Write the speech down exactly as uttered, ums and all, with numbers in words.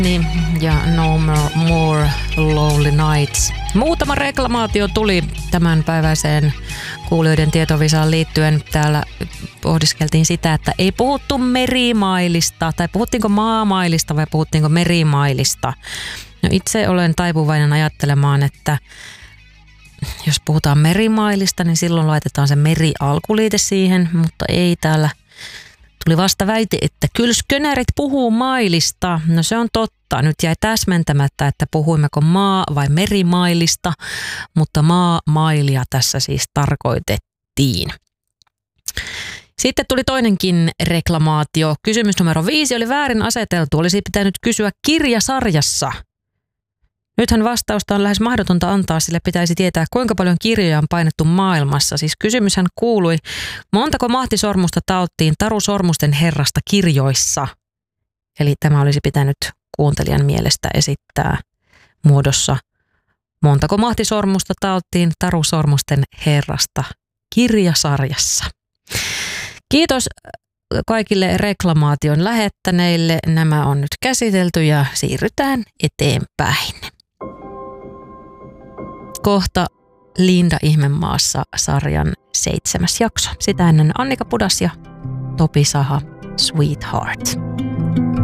Niin, ja No More Lonely Nights. Muutama reklamaatio tuli tämänpäiväiseen kuulijoiden tietovisaan liittyen. Täällä pohdiskeltiin sitä, että ei puhuttu merimailista, tai puhuttiinko maamailista vai puhuttiinko merimailista. No itse olen taipuvainen ajattelemaan, että jos puhutaan merimailista, niin silloin laitetaan se meri-alkuliite siihen, mutta ei täällä. Tuli vasta väite, että kyllä skönärit puhuu mailista. No se on totta. Nyt jäi täsmentämättä, että puhuimmeko maa- vai merimailista, mutta maa-mailia tässä siis tarkoitettiin. Sitten tuli toinenkin reklamaatio. Kysymys numero viisi oli väärin aseteltu. Olisi pitänyt kysyä kirjasarjassa. Nythän vastausta on lähes mahdotonta antaa, sillä pitäisi tietää, kuinka paljon kirjoja on painettu maailmassa. Siis kysymyshän kuului, montako mahtisormusta taottiin Taru Sormusten herrasta kirjoissa? Eli tämä olisi pitänyt kuuntelijan mielestä esittää muodossa, montako mahtisormusta taottiin Taru Sormusten herrasta kirjasarjassa. Kiitos kaikille reklamaation lähettäneille. Nämä on nyt käsitelty ja siirrytään eteenpäin. Kohta Linda Ihmemaassa -sarjan seitsemäs jakso. Sitä ennen Annika Pudas ja Topi Saha, Sweetheart.